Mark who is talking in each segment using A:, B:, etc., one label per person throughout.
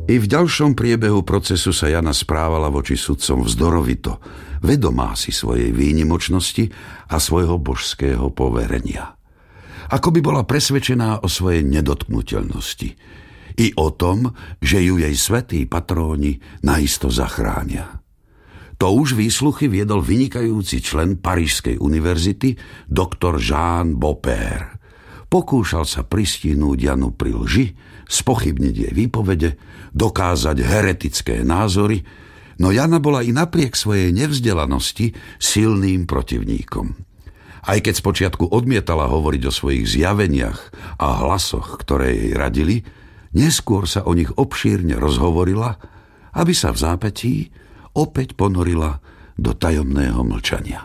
A: I v ďalšom priebehu procesu sa Jana správala voči sudcom vzdorovito, vedomá si svojej výnimočnosti a svojho božského poverenia. Ako by bola presvedčená o svojej nedotknuteľnosti i o tom, že ju jej svätí patróni naisto zachránia. To už výsluchy viedol vynikajúci člen Parížskej univerzity, doktor Jean Beaupère. Pokúšal sa pristihnúť Janu pri lži, spochybniť jej výpovede, dokázať heretické názory, no Jana bola i napriek svojej nevzdelanosti silným protivníkom. Aj keď spočiatku odmietala hovoriť o svojich zjaveniach a hlasoch, ktoré jej radili, neskôr sa o nich obšírne rozhovorila, aby sa v zápätí opäť ponorila do tajomného mlčania.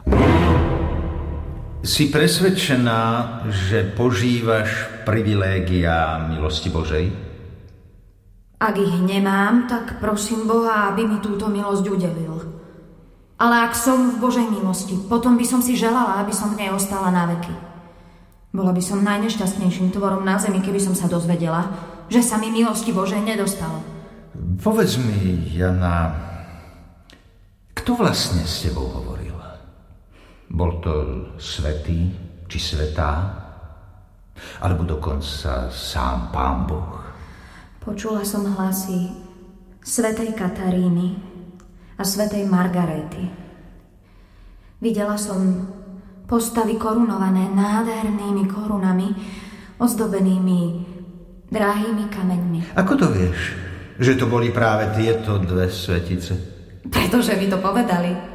B: Si presvedčená, že požívaš privilégia milosti Božej?
C: Ak ich nemám, tak prosím Boha, aby mi túto milosť udelil. Ale ak som v Božej milosti, potom by som si želala, aby som v nej ostala na veky. Bola by som najnešťastnejším tvorom na zemi, keby som sa dozvedela, že sa mi milosti Božej nedostalo.
B: Povedz mi, Jana, kto vlastne s tebou hovoril? Bol to svätý či svätá? Alebo dokonca sám Pán Boh?
C: Počula som hlasy svätej Kataríny a svätej Margaréty. Videla som postavy korunované nádhernými korunami, ozdobenými drahými kameňmi.
B: Ako to vieš, že to boli práve tieto dve svetice?
C: Pretože mi to povedali.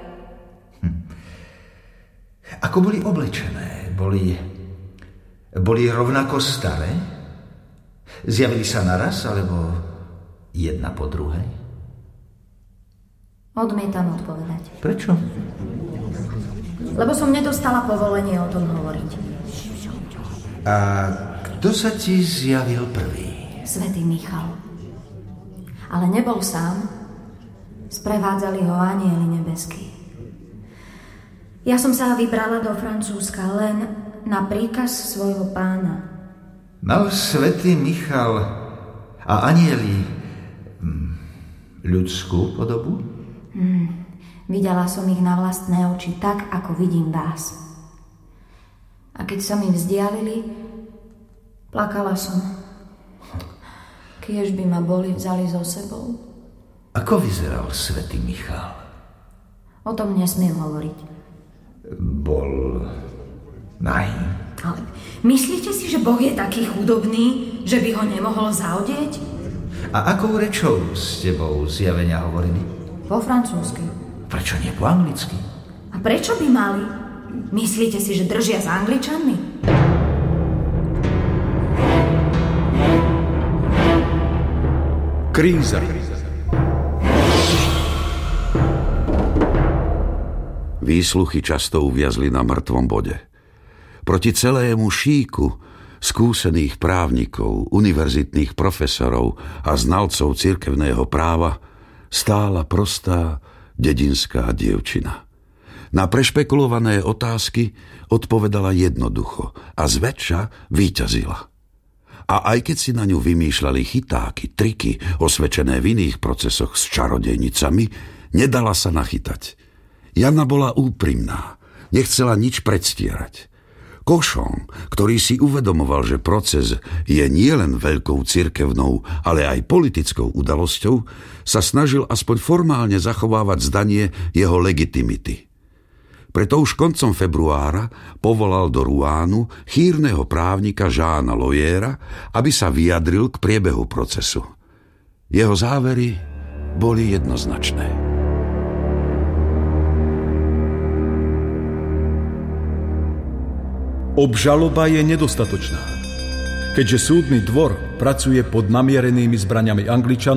B: Ako boli oblečené? Boli rovnako staré? Zjavili sa naraz, alebo jedna po druhej?
C: Odmietam odpovedať.
B: Prečo?
C: Lebo som nedostala povolenie o tom hovoriť.
B: A kto sa ti zjavil prvý?
C: Svätý Michal. Ale nebol sám. Sprevádzali ho anjeli nebeskí. Ja som sa vybrala do Francúzska len na príkaz svojho pána.
B: Mal svätý Michal a anjeli ľudskú podobu?
C: Videla som ich na vlastné oči tak, ako vidím vás. A keď sa mi vzdialili, plakala som. Kiež by ma boli vzali so sebou.
B: Ako vyzeral svätý Michal?
C: O tom nesmiem hovoriť.
B: Bol nahý.
C: Ale myslíte si, že Boh je taký chudobný, že by ho nemohol zaodieť?
B: A akou rečou s tebou zjavenia hovorili?
C: Po francúzsky.
B: Prečo nie po anglicky?
C: A prečo by mali? Myslíte si, že držia s Angličanmi?
A: Kríza. Výsluchy často uviazli na mŕtvom bode. Proti celému šíku skúsených právnikov, univerzitných profesorov a znalcov cirkevného práva stála prostá dedinská dievčina. Na prešpekulované otázky odpovedala jednoducho a zväčša víťazila. A aj keď si na ňu vymýšľali chytáky, triky, osvedčené v iných procesoch s čarodejnicami, nedala sa nachytať. Jana bola úprimná, nechcela nič predstierať. Cochon, ktorý si uvedomoval, že proces je nielen veľkou cirkevnou, ale aj politickou udalosťou, sa snažil aspoň formálne zachovávať zdanie jeho legitimity. Preto už koncom februára povolal do Rouenu chýrneho právnika Jeana Loyera, aby sa vyjadril k priebehu procesu. Jeho závery boli jednoznačné.
D: Obžaloba je nedostatočná, keďže súdny dvor pracuje pod namierenými zbraňami Angličanov